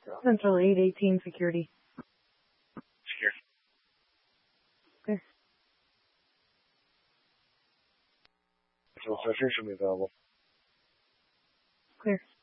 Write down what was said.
Central 818 security. Secure. Clear. So session should be available. Clear.